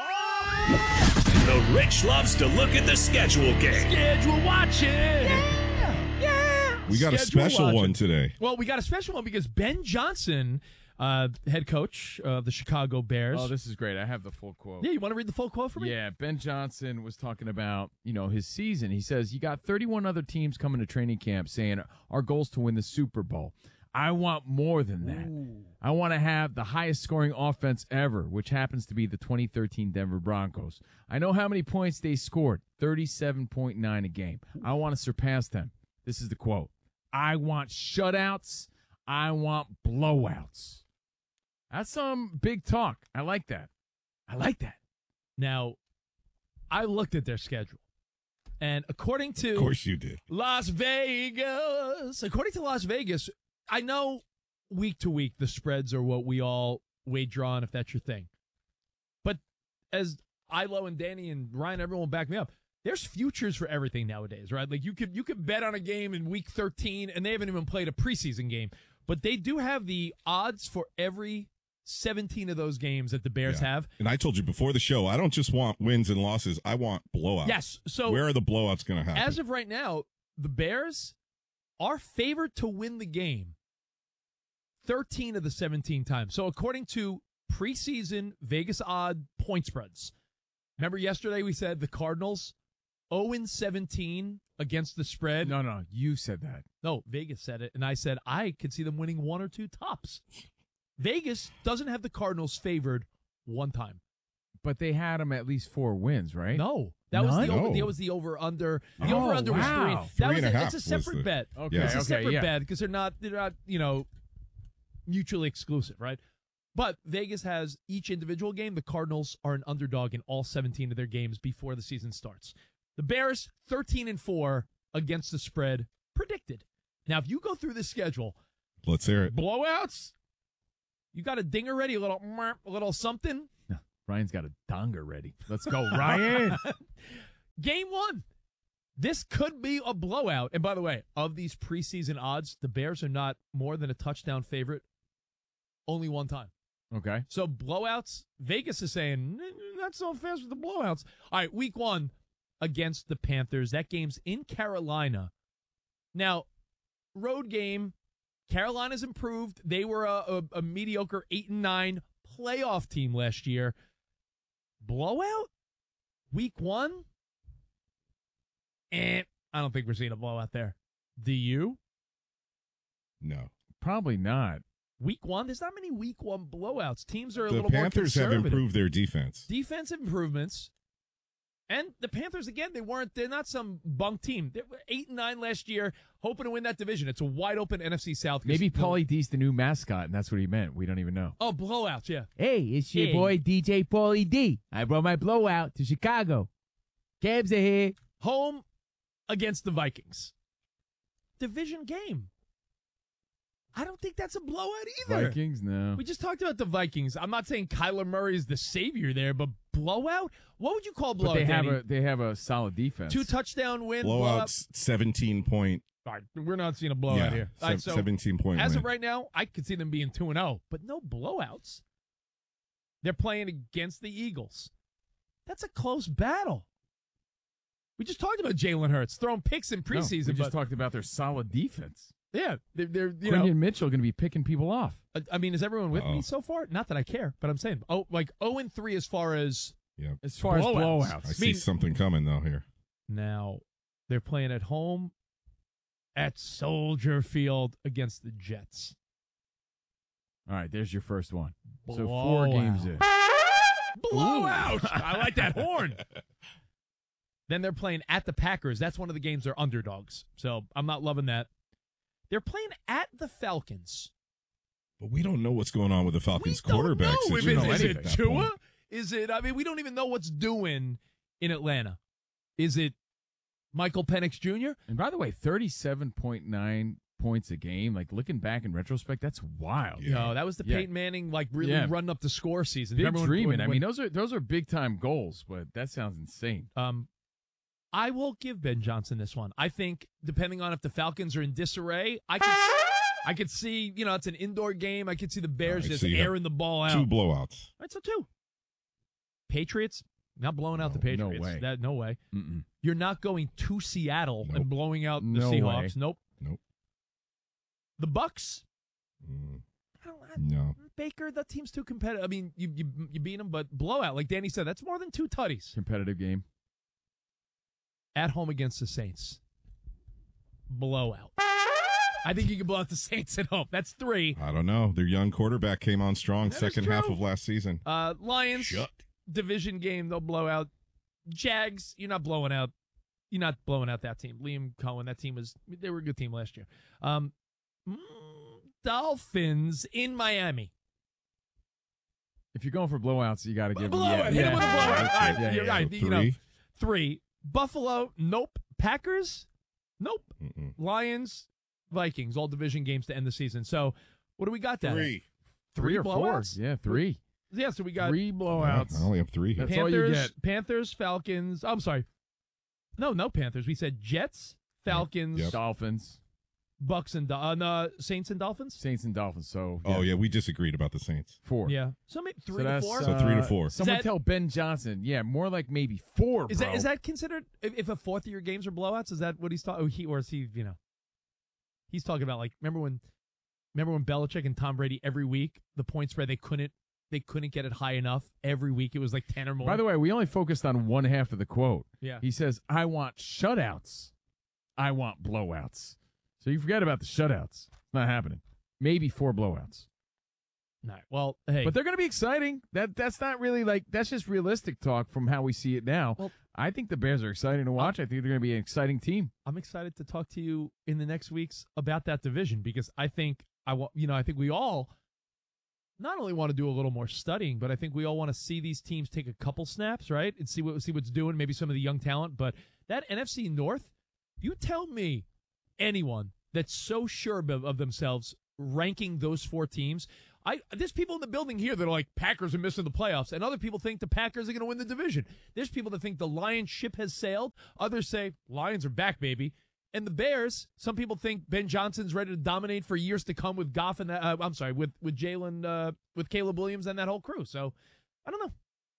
S4: The Rich loves to look at the schedule game.
S8: Schedule watching. Yeah. Yeah.
S25: We got a
S8: Schedule
S25: special
S8: watching.
S25: one today.
S8: Well, we got a special one because Ben Johnson, uh, head coach of the Chicago Bears.
S5: Oh, this is great. I have the full quote.
S8: Yeah, you want to read the full quote for me?
S5: Yeah, Ben Johnson was talking about, you know, his season. He says, you got thirty-one other teams coming to training camp saying our goal is to win the Super Bowl. I want more than that.
S8: Ooh.
S5: I want to have the highest scoring offense ever, which happens to be the twenty thirteen Denver Broncos. I know how many points they scored, thirty-seven point nine a game. I want to surpass them. This is the quote. I want shutouts. I want blowouts. That's some big talk. I like that. I like that.
S8: Now, I looked at their schedule, and according to
S25: Of course you did.
S8: Las Vegas, according to Las Vegas, I know week to week the spreads are what we all wager on, if that's your thing. But as Ilo and Danny and Ryan, everyone will back me up. There's futures for everything nowadays, right? Like you could you could bet on a game in week thirteen, and they haven't even played a preseason game, but they do have the odds for every seventeen of those games that the Bears
S25: Yeah.
S8: have.
S25: And I told you before the show, I don't just want wins and losses. I want blowouts.
S8: Yes. So
S25: where are the blowouts going to happen?
S8: as of right now, the Bears are favored to win the game thirteen of the seventeen times. So according to preseason Vegas odd point spreads, remember yesterday we said the Cardinals oh and seventeen against the spread?
S5: No, no, you said that.
S8: No, Vegas said it, and I said I could see them winning one or two tops. Vegas doesn't have the Cardinals favored one time.
S5: But they had them at least four wins, right?
S8: No, That was
S5: None?
S8: the over.
S5: No.
S8: That was the over under. The
S5: Oh,
S8: over under was
S5: wow.
S8: three. That
S25: Three
S8: was
S25: and a
S8: a,
S25: half
S8: it's a
S25: was
S8: separate
S25: the-
S8: bet.
S5: Okay,
S25: Yeah.
S8: It's a
S5: okay,
S8: separate
S5: yeah.
S8: bet because they're not they're not you know mutually exclusive, right? But Vegas has each individual game. The Cardinals are an underdog in all seventeen of their games before the season starts. The Bears thirteen and four against the spread predicted. Now, if you go through the schedule,
S25: Let's hear it.
S8: blowouts. You got a dinger ready, a little, a little something.
S5: Ryan's got a donger ready. Let's go, Ryan.
S8: Game one. This could be a blowout. And by the way, of these preseason odds, the Bears are not more than a touchdown favorite only one time.
S5: Okay.
S8: So blowouts, Vegas is saying, "N- not so fast with the blowouts. All right, week one against the Panthers. That game's in Carolina. Now, road game, Carolina's improved. They were a, a, a mediocre eight and nine playoff team last year. Blowout? Week one? Eh, I don't think we're seeing a blowout there. Do you?
S25: No.
S5: Probably not.
S8: Week one? There's not many week one blowouts. Teams are a
S25: The
S8: little
S25: Panthers
S8: more
S25: have
S8: conservative.
S25: improved their defense.
S8: Defensive improvements. And the Panthers, again, they weren't, they're not some bunk team. They were eight and nine last year, hoping to win that division. It's a wide open N F C South.
S5: Maybe Paulie D's the new mascot, and that's what he meant. We don't even know.
S8: Oh, blowouts, yeah.
S9: Hey, it's your
S8: Hey.
S9: boy D J Paulie D. I brought my blowout to Chicago. Cabs are here.
S8: Home against the Vikings. Division game. I don't think that's a blowout either.
S5: Vikings, no.
S8: We just talked about the Vikings. I'm not saying Kyler Murray is the savior there, but blowout? What would you call
S5: But
S8: blowout,
S5: they have
S8: Danny?
S5: a they have a solid defense.
S8: Two touchdown win, blowout.
S25: Blowouts, seventeen point.
S8: All right, we're not seeing a blowout
S25: Yeah,
S8: here. All
S25: se-
S8: right, so
S25: seventeen point
S8: As
S25: win.
S8: of right now, I could see them being two and zero, but no blowouts. They're playing against the Eagles. That's a close battle. We just talked about Jalen Hurts throwing picks in
S5: No,
S8: preseason.
S5: we just
S8: but,
S5: talked about their solid defense.
S8: yeah, they're, they're you
S5: Quinion
S8: know.
S5: Mitchell going to be picking people off.
S8: I- I mean, is everyone with
S25: Uh-oh.
S8: me so far? Not that I care, but I'm saying, oh, like zero and three as far as
S25: Yeah.
S5: As far as
S8: blowouts.
S5: blowouts.
S25: I see
S8: mean-
S25: something coming though here.
S8: Now they're playing at home at Soldier Field against the Jets.
S5: All right, there's your first one. So four games in.
S8: Blowout! I like that horn. Then they're playing at the Packers. That's one of the games they're underdogs. So I'm not loving that. They're playing at the Falcons.
S25: But we don't know what's going on with the Falcons
S8: Don't
S25: quarterback
S8: know. Is,
S25: situation.
S8: is
S25: at
S8: it
S25: that
S8: Tua?
S25: point.
S8: Is it? I mean, we don't even know what's doing in Atlanta. Is it Michael Penix Junior?
S5: And by the way, thirty-seven point nine points a game. Like looking back in retrospect, that's wild.
S8: No, that was the
S5: Yeah.
S8: Peyton Manning, like really
S5: Yeah.
S8: running up the score season.
S5: Big
S8: Remember when-
S5: dreaming.
S8: when-
S5: I
S8: when-
S5: mean, those are those are big time goals, but that sounds insane.
S8: Um, I will give Ben Johnson this one. I think, depending on if the Falcons are in disarray, I could, I could see, you know, it's an indoor game. I could see the Bears
S25: All right,
S8: just
S25: so you have
S8: airing the ball out.
S25: Two blowouts.
S8: All right, so two. Patriots, not blowing out the
S5: No, no
S8: Patriots.
S5: way.
S8: That no way.
S5: Mm-mm.
S8: You're not going to Seattle
S25: Nope.
S8: and blowing out the
S5: No
S8: Seahawks.
S5: way.
S8: Nope.
S25: Nope.
S8: The Bucks.
S25: Mm,
S8: I don't, I,
S25: no.
S8: Baker, that team's too competitive. I mean, you you you beat them, but blowout, like Danny said, that's more than two tutties.
S5: Competitive game.
S8: At home against the Saints. Blowout. I think you can blow out the Saints at home. That's three.
S25: I don't know. Their young quarterback came on strong
S8: That is
S25: second half
S8: true.
S25: of last season.
S8: Uh, Lions,
S25: Shut.
S8: division game, they'll blow out. Jags, you're not blowing out. You're not blowing out that team. Liam Cohen, that team was, they were a good team last year. Um, mm, Dolphins in Miami.
S5: If you're going for blowouts, you got to give
S8: Blowout.
S5: yeah,
S8: Hit
S5: yeah,
S8: him with a
S5: yeah,
S8: blowout.
S5: that's
S8: All right,
S5: it. Yeah,
S8: you're
S5: yeah,
S8: right.
S5: yeah.
S8: You know,
S25: Three?
S8: three. Buffalo, nope. Packers, nope.
S25: Mm-mm.
S8: Lions, Vikings, all division games to end the season. So, what do we got there?
S25: Three.
S5: Three or four.
S8: blowouts?
S5: Yeah, three.
S8: Yeah, so we got
S5: Three blowouts.
S25: I only have three here.
S5: That's all you
S8: Panthers,
S5: get.
S8: Panthers, Falcons. I'm sorry. No, no Panthers. We said Jets, Falcons,
S25: Yep.
S5: Dolphins,
S8: Bucks, and uh, no, Saints and Dolphins.
S5: Saints and Dolphins. So
S25: Oh, yeah, we disagreed about the Saints.
S5: four.
S8: Yeah, so maybe
S5: So
S8: three to
S5: that's,
S8: four.
S25: So three to
S5: uh,
S25: four.
S5: Someone
S8: that-
S5: tell Ben Johnson. Yeah, more like maybe four.
S8: is
S5: bro.
S8: that is that considered if, if a fourth of your games are blowouts? Is that what he's talking? Oh, he or is he? You know, he's talking about like remember when, remember when Belichick and Tom Brady every week the point spread they couldn't they couldn't get it high enough every week. It was like ten or more.
S5: By the way, we only focused on one half of the quote.
S8: Yeah.
S5: He says, I want shutouts. I want blowouts. So you forget about the shutouts. It's not happening. Maybe four blowouts.
S8: All right. Well, hey.
S5: But they're going to be exciting. That That's not really like, that's just realistic talk from how we see it now.
S8: Well,
S5: I think the Bears are exciting to watch. I think they're going to be an exciting team.
S8: I'm excited to talk to you in the next weeks about that division because I think I want, you know, I think we all not only want to do a little more studying, but I think we all want to see these teams take a couple snaps, right, and see what see what's doing. Maybe some of the young talent, but that N F C North, you tell me anyone that's so sure of, of themselves ranking those four teams. I there's people in the building here that are like, Packers are missing the playoffs, and other people think the Packers are going to win the division. There's people that think the Lions ship has sailed. Others say Lions are back, baby. And the Bears, some people think Ben Johnson's ready to dominate for years to come with Goff and uh, I'm sorry, with with Jalen, uh, with Caleb Williams and that whole crew. So I don't know.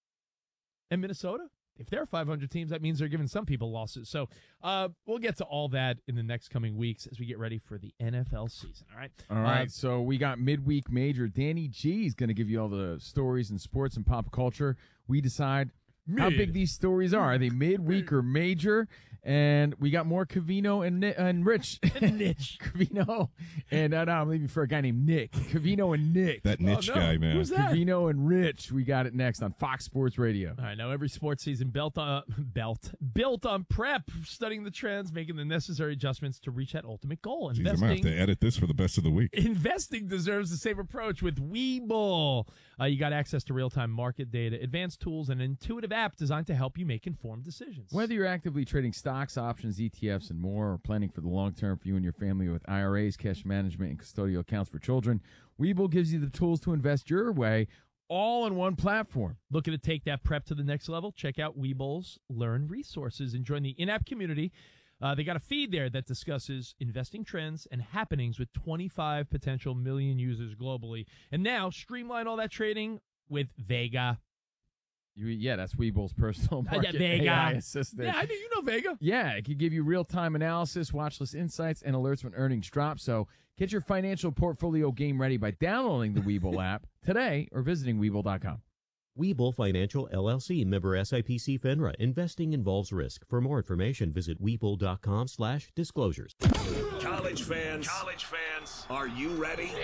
S8: And Minnesota, if they're five hundred teams, that means they're giving some people losses. So uh, we'll get to all that in the next coming weeks as we get ready for the N F L season. All right.
S5: All right. Uh, so we got midweek major. Danny G is going to give you all the stories in sports and pop culture. We decide mid. how big these stories are. Are they midweek or major? And we got more Covino and Nick, and Rich.
S8: Niche.
S5: Covino. And uh, no, I'm leaving for a guy named Nick. Covino and Nick.
S25: That niche
S8: oh, no.
S25: guy, man.
S8: Who's that?
S5: Covino and Rich. We got it next on Fox Sports Radio.
S8: All right, now every sports season built on, belt, built on prep, studying the trends, making the necessary adjustments to reach that ultimate goal.
S25: Jeez, I'm going to have to edit this for the best of the week.
S8: Investing deserves the same approach with Webull. Uh, you got access to real-time market data, advanced tools, and an intuitive app designed to help you make informed decisions.
S5: Whether you're actively trading stocks, options, E T Fs, and more, or planning for the long term for you and your family with I R As, cash management, and custodial accounts for children, Webull gives you the tools to invest your way, all in one platform.
S8: Looking to take that prep to the next level? Check out Webull's Learn Resources and join the in-app community. Uh, they got a feed there that discusses investing trends and happenings with twenty-five potential million users globally. And now, streamline all that trading with Vega.
S5: You, yeah, that's Webull's personal market
S8: uh, yeah, Vega.
S5: A I assistant.
S8: Yeah, I do. You know Vega.
S5: Yeah, it can give you real-time analysis, watch list insights, and alerts when earnings drop. So get your financial portfolio game ready by downloading the Webull app today or visiting Webull dot com.
S10: Webull Financial, L L C, member S I P C FINRA. Investing involves risk. For more information, visit Webull dot com slash disclosures.
S4: College fans, college fans, are you ready?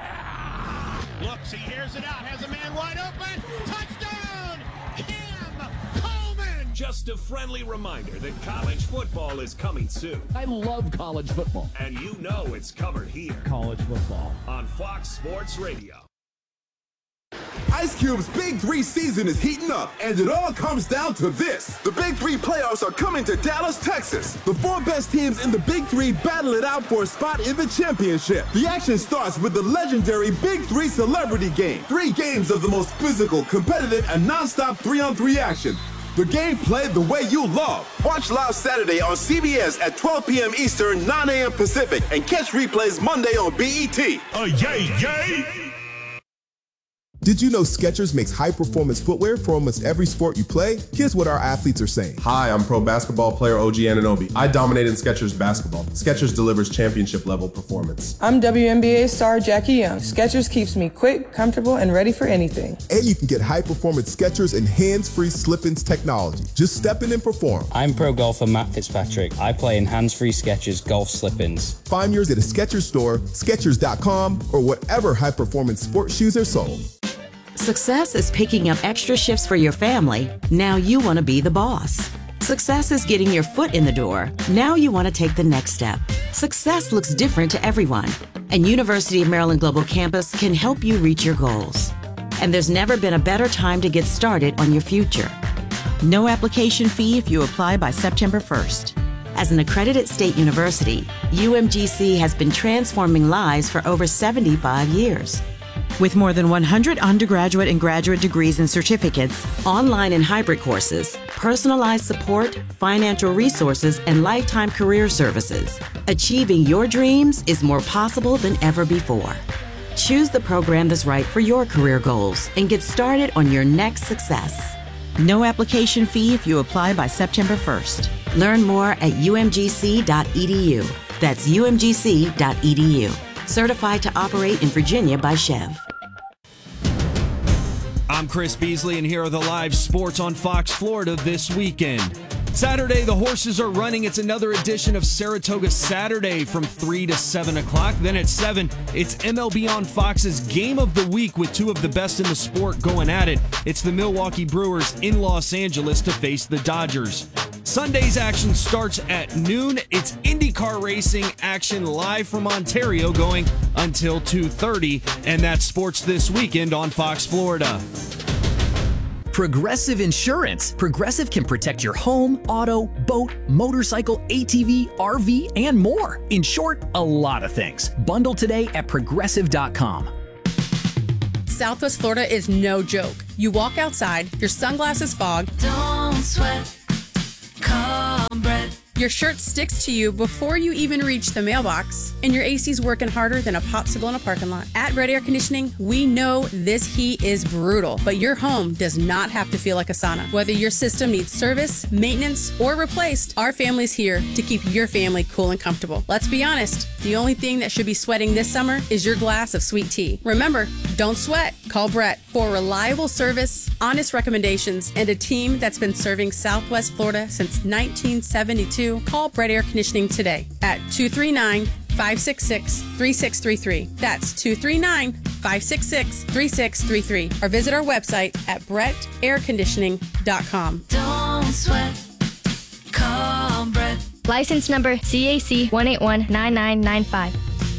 S6: Yeah! Looks, he hears it out, has a man wide open. Touchdown! Cam Coleman!
S4: Just a friendly reminder that college football is coming soon.
S11: I love college football.
S4: And you know it's covered here.
S8: College football.
S4: On Fox Sports Radio.
S12: Ice Cube's Big Three season is heating up, and it all comes down to this. The Big Three playoffs are coming to Dallas, Texas. The four best teams in the Big Three battle it out for a spot in the championship. The action starts with the legendary Big Three Celebrity Game. Three games of the most physical, competitive, and non-stop three-on-three action. The game played the way you love. Watch live Saturday on C B S at twelve p.m. Eastern, nine a.m. Pacific, and catch replays Monday on B E T.
S4: Oh, yay, yay!
S13: Did you know Skechers makes high-performance footwear for almost every sport you play? Here's what our athletes are saying.
S14: Hi, I'm pro basketball player O G Anunoby. I dominate in Skechers basketball. Skechers delivers championship-level performance.
S26: I'm W N B A star Jackie Young. Skechers keeps me quick, comfortable, and ready for anything.
S13: And you can get high-performance Skechers and hands-free slip-ins technology. Just step in and perform.
S27: I'm pro golfer Matt Fitzpatrick. I play in hands-free Skechers golf slip-ins.
S13: Find yours at a Skechers store, Skechers dot com, or whatever high-performance sports shoes are sold.
S28: Success is picking up extra shifts for your family. Now you want to be the boss. Success is getting your foot in the door. Now you want to take the next step. Success looks different to everyone, and University of Maryland Global Campus can help you reach your goals. And there's never been a better time to get started on your future. No application fee if you apply by September first. As an accredited state university, U M G C has been transforming lives for over seventy-five years. With more than one hundred undergraduate and graduate degrees and certificates, online and hybrid courses, personalized support, financial resources, and lifetime career services, achieving your dreams is more possible than ever before. Choose the program that's right for your career goals and get started on your next success. No application fee if you apply by September first. Learn more at U M G C dot E D U. That's U M G C dot E D U. Certified to operate in Virginia by Chev.
S17: I'm Chris Beasley, and here are the live sports on Fox Florida this weekend. Saturday, the horses are running. It's another edition of Saratoga Saturday from three to seven o'clock. Then at seven, it's M L B on Fox's Game of the Week with two of the best in the sport going at it. It's the Milwaukee Brewers in Los Angeles to face the Dodgers. Sunday's action starts at noon. It's IndyCar racing action live from Ontario going until two thirty, and that's sports this weekend on Fox Florida.
S1: Progressive Insurance. Progressive can protect your home, auto, boat, motorcycle, A T V, R V, and more. In short, a lot of things. Bundle today at progressive dot com.
S2: Southwest Florida is no joke. You walk outside, your sunglasses fog. Don't sweat. Cornbread. Your shirt sticks to you before you even reach the mailbox, and your A C's working harder than a popsicle in a parking lot. At Red Air Conditioning, we know this heat is brutal, but your home does not have to feel like a sauna. Whether your system needs service, maintenance, or replaced, our family's here to keep your family cool and comfortable. Let's be honest, the only thing that should be sweating this summer is your glass of sweet tea. Remember, don't sweat. Call Brett for reliable service, honest recommendations, and a team that's been serving Southwest Florida since nineteen seventy-two. Call Brett Air Conditioning today at two three nine, five six six, three six three three. That's two three nine, five six six, three six three three. Or visit our website at brett air conditioning dot com.
S15: Don't sweat. Call Brett. License number C A C one eight one nine nine nine five.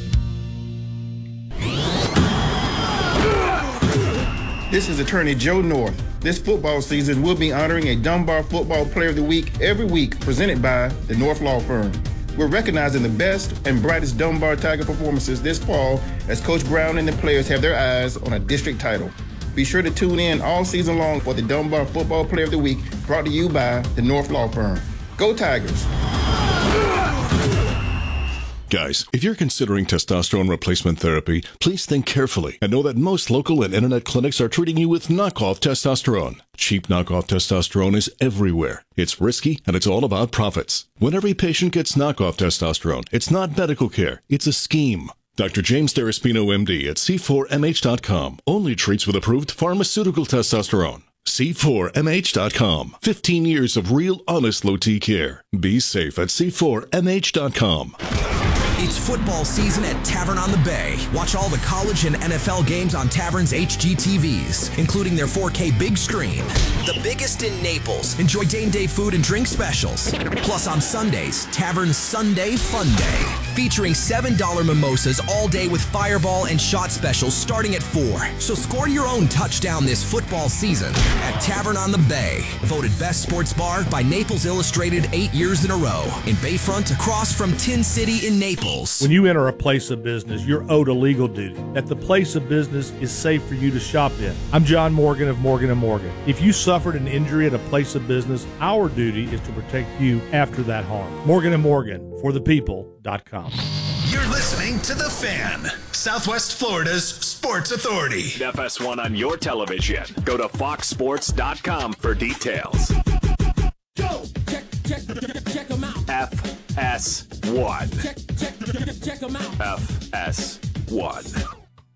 S16: This is attorney Joe North. This football season, we'll be honoring a Dunbar Football Player of the Week every week, presented by the North Law Firm. We're recognizing the best and brightest Dunbar Tiger performances this fall as Coach Brown and the players have their eyes on a district title. Be sure to tune in all season long for the Dunbar Football Player of the Week, brought to you by the North Law Firm. Go Tigers!
S18: Guys, if you're considering testosterone replacement therapy, please think carefully and know that most local and internet clinics are treating you with knockoff testosterone. Cheap knockoff testosterone is everywhere. It's risky and it's all about profits. When every patient gets knockoff testosterone, it's not medical care, it's a scheme. Doctor James Deraspino, M D at C four M H dot com only treats with approved pharmaceutical testosterone. C four M H dot com. fifteen years of real, honest low-T care. Be safe at C four M H dot com.
S19: It's football season at Tavern on the Bay. Watch all the college and N F L games on Tavern's H G T Vs, including their four K big screen. The biggest in Naples. Enjoy Dane Day food and drink specials. Plus on Sundays, Tavern's Sunday Fun Day, featuring seven dollar mimosas all day with fireball and shot specials starting at four. So score your own touchdown this football season at Tavern on the Bay. Voted Best Sports Bar by Naples Illustrated eight years in a row. In Bayfront, across from Tin City in Naples.
S20: When you enter a place of business, you're owed a legal duty, that the place of business is safe for you to shop in. I'm John Morgan of Morgan and Morgan. If you suffered an injury at a place of business, our duty is to protect you after that harm. Morgan and Morgan, for the people dot com.
S3: You're listening to The Fan, Southwest Florida's sports authority.
S4: F S one on your television. Go to fox sports dot com for details.
S6: Go! Check, check, check, check them out.
S4: F S one.
S6: Check, check, check them out.
S4: F S one.